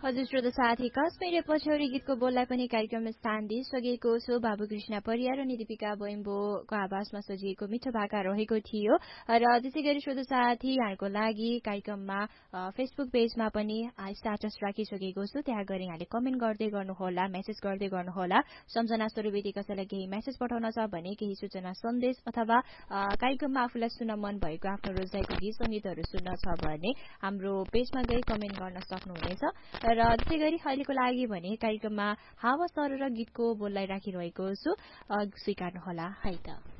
हजुर श्रोता साथी कश्मीरी पछौरी गीतको बोललाई पनि कार्यक्रममा स्थान दिइसकेको छु। बाबुकृष्ण परियार अनि दीपिका बोइम्बोको आवाजमा सजिएको मिठो भाका रहेको थियो। र त्यसै गरी श्रोता साथी यहाँको लागि कार्यक्रममा फेसबुक पेजमा पनि स्ट्याटस राखिसकेको छु। त्यहाँ गएर यहाँले कमेन्ट गर्दै गर्नुहोला, मेसेज गर्दै गर्नुहोला। सम्झना स्वरूप यदि कसैलाई केही मेसेज पठाउन छ भने, केही सूचना सन्देश अथवा कार्यक्रममा आफूलाई सुन्न मन भएको आफ्नो रोजाइको गीत सङ्गीतहरू सुन्न छ भने हाम्रो पेजमा गई कमेन्ट गर्न सक्नुहुनेछ। र त्यसै गरी अहिलेको लागि भने कार्यक्रममा हावा सरर गीतको बोललाई राखिरहेको छु, स्वीकार्नुहोला है त।